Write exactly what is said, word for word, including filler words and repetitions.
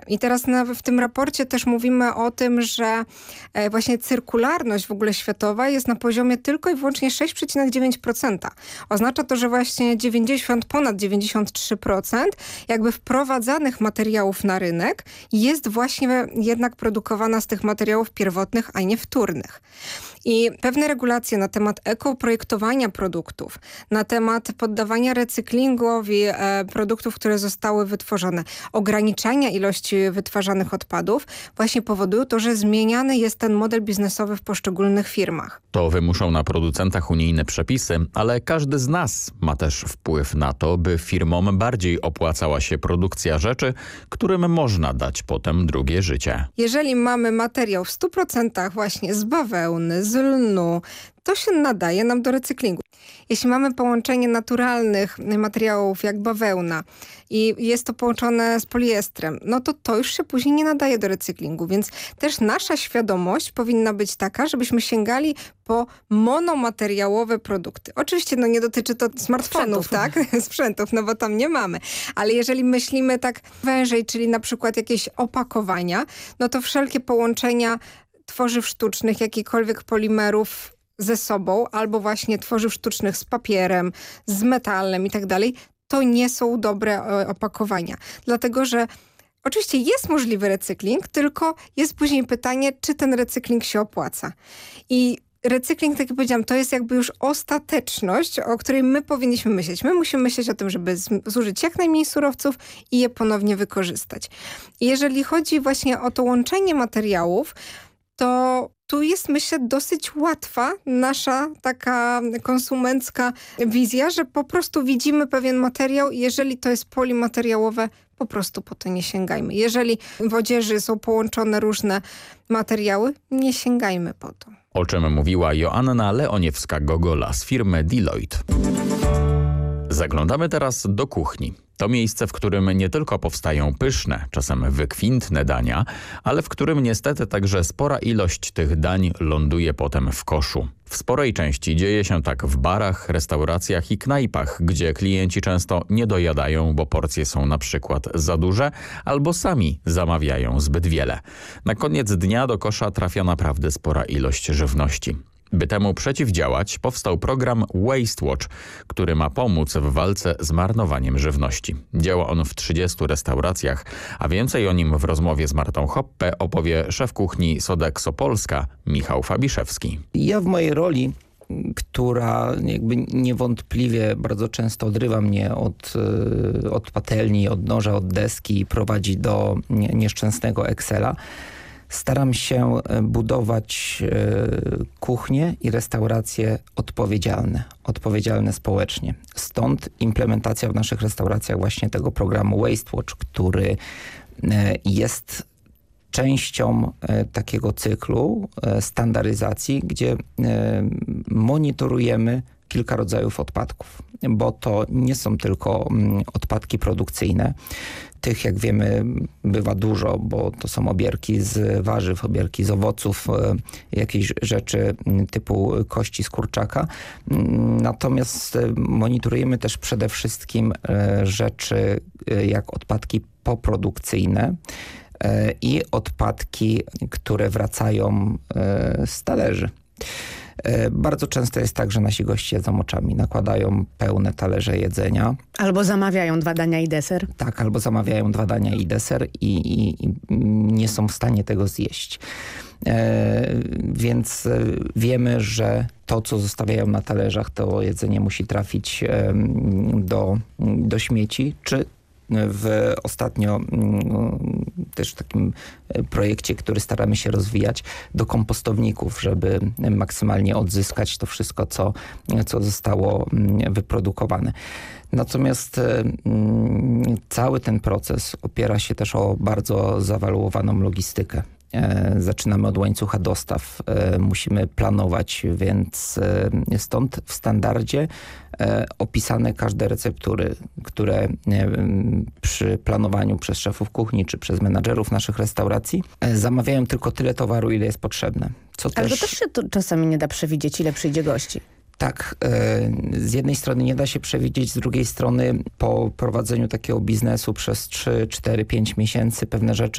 I teraz na, w tym raporcie też mówimy o tym, że e, właśnie cyrkularność w ogóle światowa jest na poziomie tylko i wyłącznie sześć przecinek dziewięć procent. Oznacza to, że właśnie dziewięćdziesiąt, ponad dziewięćdziesiąt trzy procent jakby wprowadzanych materiałów na rynek jest właśnie jednak produkowana z tych materiałów pierwotnych, a nie wtórnych. I pewne regulacje na temat ekoprojektowania produktów, na temat poddawania recyklingowi e, produktów, które zostały wytworzone, ograniczania ilości wytwarzanych odpadów właśnie powodują to, że zmieniany jest ten model biznesowy w poszczególnych firmach. To wymuszą na producentach unijne przepisy, ale każdy z nas ma też wpływ na to, by firmom bardziej opłacała się produkcja rzeczy, którym można dać potem drugie życie. Jeżeli mamy materiał w stu procentach właśnie z bawełny, z lnu, to się nadaje nam do recyklingu. Jeśli mamy połączenie naturalnych materiałów jak bawełna i jest to połączone z poliestrem, no to to już się później nie nadaje do recyklingu, więc też nasza świadomość powinna być taka, żebyśmy sięgali po monomateriałowe produkty. Oczywiście no nie dotyczy to smartfonów, Sprzętów. tak? Sprzętów, no bo tam nie mamy. Ale jeżeli myślimy tak wężej, czyli na przykład jakieś opakowania, no to wszelkie połączenia tworzyw sztucznych, jakichkolwiek polimerów ze sobą, albo właśnie tworzyw sztucznych z papierem, z metalem i tak dalej, to nie są dobre opakowania. Dlatego, że oczywiście jest możliwy recykling, tylko jest później pytanie, czy ten recykling się opłaca. I recykling, tak jak powiedziałam, to jest jakby już ostateczność, o której my powinniśmy myśleć. My musimy myśleć o tym, żeby zużyć jak najmniej surowców i je ponownie wykorzystać. I jeżeli chodzi właśnie o to łączenie materiałów, to tu jest, myślę, dosyć łatwa nasza taka konsumencka wizja, że po prostu widzimy pewien materiał i jeżeli to jest polimateriałowe, po prostu po to nie sięgajmy. Jeżeli w odzieży są połączone różne materiały, nie sięgajmy po to. O czym mówiła Joanna Leoniewska-Gogola z firmy Deloitte. Zaglądamy teraz do kuchni. To miejsce, w którym nie tylko powstają pyszne, czasem wykwintne dania, ale w którym niestety także spora ilość tych dań ląduje potem w koszu. W sporej części dzieje się tak w barach, restauracjach i knajpach, gdzie klienci często nie dojadają, bo porcje są na przykład za duże, albo sami zamawiają zbyt wiele. Na koniec dnia do kosza trafia naprawdę spora ilość żywności. By temu przeciwdziałać, powstał program Waste Watch, który ma pomóc w walce z marnowaniem żywności. Działa on w trzydziestu restauracjach, a więcej o nim w rozmowie z Martą Hoppe opowie szef kuchni Sodexo Polska Michał Fabiszewski. Ja w mojej roli, która jakby niewątpliwie bardzo często odrywa mnie od, od patelni, od noża, od deski i prowadzi do nieszczęsnego Excela, staram się budować kuchnie i restauracje odpowiedzialne, odpowiedzialne społecznie. Stąd implementacja w naszych restauracjach właśnie tego programu Waste Watch, który jest częścią takiego cyklu standaryzacji, gdzie monitorujemy kilka rodzajów odpadków, bo to nie są tylko odpadki produkcyjne. Tych, jak wiemy, bywa dużo, bo to są obierki z warzyw, obierki z owoców, jakieś rzeczy typu kości z kurczaka. Natomiast monitorujemy też przede wszystkim rzeczy jak odpadki poprodukcyjne i odpadki, które wracają z talerzy. Bardzo często jest tak, że nasi goście jedzą oczami, nakładają pełne talerze jedzenia. Albo zamawiają dwa dania i deser. Tak, albo zamawiają dwa dania i deser i, i, i nie są w stanie tego zjeść. E, więc wiemy, że to, co zostawiają na talerzach, to jedzenie musi trafić e, do, do śmieci, czy w ostatnio też takim projekcie, który staramy się rozwijać, do kompostowników, żeby maksymalnie odzyskać to wszystko, co, co zostało wyprodukowane. Natomiast cały ten proces opiera się też o bardzo zawaluowaną logistykę. Zaczynamy od łańcucha dostaw, musimy planować, więc stąd w standardzie opisane każde receptury, które przy planowaniu przez szefów kuchni czy przez menadżerów naszych restauracji zamawiają tylko tyle towaru, ile jest potrzebne. Co Ale też... to też się to czasami nie da przewidzieć, ile przyjdzie gości. Tak, z jednej strony nie da się przewidzieć, z drugiej strony po prowadzeniu takiego biznesu przez trzy, cztery, pięć miesięcy pewne rzeczy